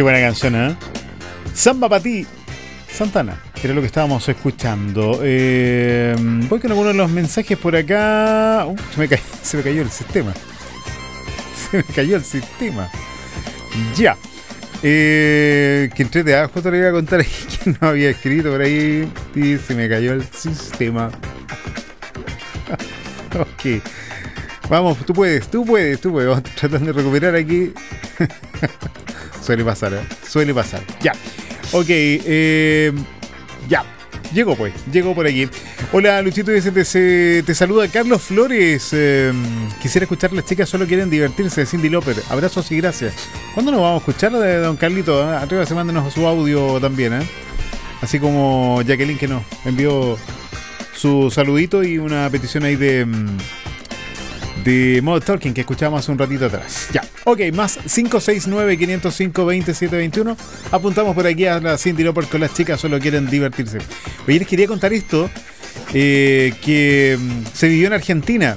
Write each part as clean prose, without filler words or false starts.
Qué buena canción, ¿eh? Samba para ti, Santana, que era lo que estábamos escuchando. Voy con algunos de los mensajes por acá. Se me cayó el sistema. Se me cayó el sistema. Ya. Que entrete, justo le iba a contar aquí que no había escrito por ahí y se me cayó el sistema. Ok. Vamos, tú puedes. Vamos tratando de recuperar aquí. Suele pasar, ¿eh? Suele pasar. Ya. Ok, ya. Llegó por aquí. Hola, Luchito, te saluda Carlos Flores. Quisiera escuchar Las chicas solo quieren divertirse de Cyndi Lauper. Abrazos y gracias. ¿Cuándo nos vamos a escuchar de don Carlito? Arriba se mándenos su audio también, ¿eh? Así como Jacqueline, que nos envió su saludito y una petición ahí de Modern Talking que escuchábamos hace un ratito atrás. Ya, ok, más 569-505-2721. Apuntamos por aquí a la Cyndi Lauper con Las chicas solo quieren divertirse. Oye, les quería contar esto que se vivió en Argentina.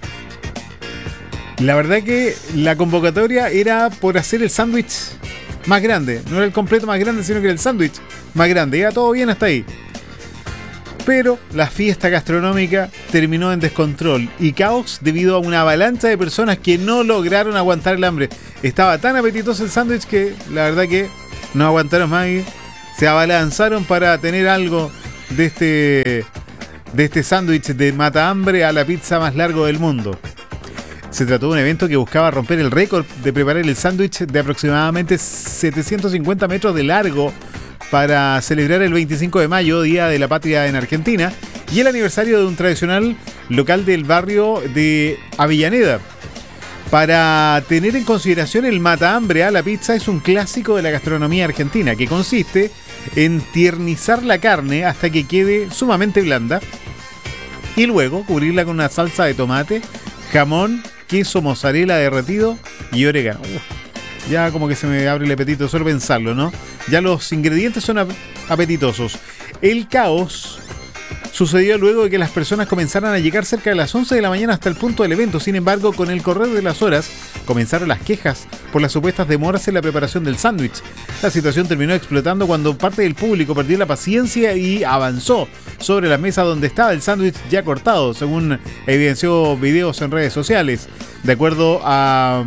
La verdad que la convocatoria era por hacer el sándwich más grande. No era el completo más grande, sino que era el sándwich más grande. Iba todo bien hasta ahí. Pero la fiesta gastronómica terminó en descontrol y caos debido a una avalancha de personas que no lograron aguantar el hambre. Estaba tan apetitoso el sándwich que la verdad que no aguantaron más y se abalanzaron para tener algo de este sándwich de mata hambre a la pizza más largo del mundo. Se trató de un evento que buscaba romper el récord de preparar el sándwich de aproximadamente 750 metros de largo para celebrar el 25 de mayo, Día de la Patria en Argentina, y el aniversario de un tradicional local del barrio de Avellaneda. Para tener en consideración, el matahambre a la pizza es un clásico de la gastronomía argentina, que consiste en tiernizar la carne hasta que quede sumamente blanda y luego cubrirla con una salsa de tomate, jamón, queso mozzarella derretido y orégano. Ya como que se me abre el apetito solo pensarlo, ¿no? Ya los ingredientes son apetitosos. El caos sucedió luego de que las personas comenzaran a llegar cerca de las 11 de la mañana hasta el punto del evento. Sin embargo, con el correr de las horas, comenzaron las quejas por las supuestas demoras en la preparación del sándwich. La situación terminó explotando cuando parte del público perdió la paciencia y avanzó sobre la mesa donde estaba el sándwich ya cortado, según evidenció videos en redes sociales. De acuerdo a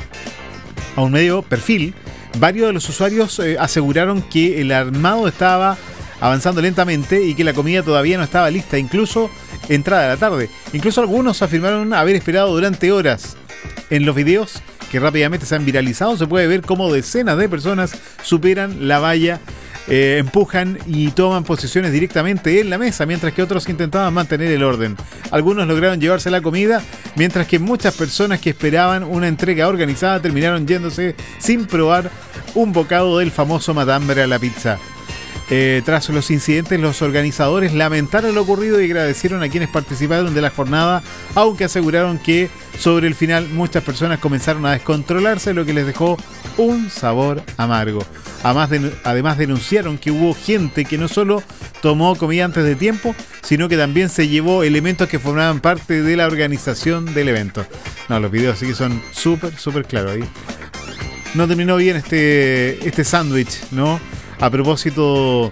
un medio Perfil, varios de los usuarios aseguraron que el armado estaba avanzando lentamente y que la comida todavía no estaba lista, incluso entrada la tarde. Incluso algunos afirmaron haber esperado durante horas. En los videos que rápidamente se han viralizado se puede ver cómo decenas de personas superan la valla, empujan y toman posiciones directamente en la mesa, mientras que otros intentaban mantener el orden. Algunos lograron llevarse la comida, mientras que muchas personas que esperaban una entrega organizada terminaron yéndose sin probar un bocado del famoso matambre a la pizza. Tras los incidentes, los organizadores lamentaron lo ocurrido y agradecieron a quienes participaron de la jornada, aunque aseguraron que sobre el final muchas personas comenzaron a descontrolarse, lo que les dejó un sabor amargo. Además denunciaron que hubo gente que no solo tomó comida antes de tiempo, sino que también se llevó elementos que formaban parte de la organización del evento. No, los videos sí que son súper claros ahí. No terminó bien este sándwich, ¿no? A propósito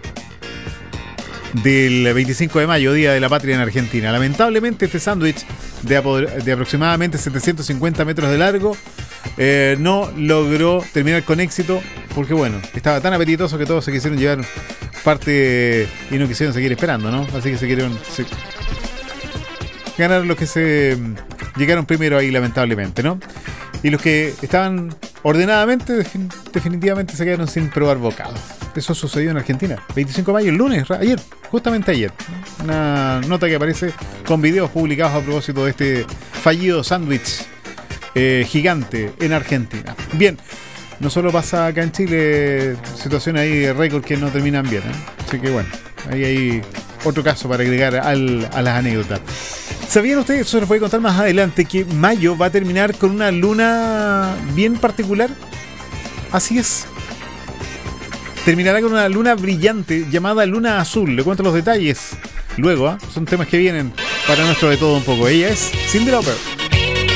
del 25 de mayo, Día de la Patria en Argentina. Lamentablemente este sándwich de aproximadamente 750 metros de largo no logró terminar con éxito porque, bueno, estaba tan apetitoso que todos se quisieron llevar parte y no quisieron seguir esperando, ¿no? Así que ganaron los que se llegaron primero ahí, lamentablemente, ¿no? Y los que estaban ordenadamente definitivamente se quedaron sin probar bocado. Eso sucedió en Argentina, 25 de mayo, el lunes, justamente ayer. Una nota que aparece con videos publicados a propósito de este fallido sándwich gigante en Argentina. Bien, no solo pasa acá en Chile, situaciones ahí de récord que no terminan bien, ¿eh? Así que bueno, ahí hay otro caso para agregar a las anécdotas. ¿Sabían ustedes, eso les voy a contar más adelante, que mayo va a terminar con una luna bien particular? Así es. Terminará con una luna brillante llamada luna azul. Le cuento los detalles luego, ¿eh? Son temas que vienen para nuestro de todo un poco. Ella es Cyndi Lauper.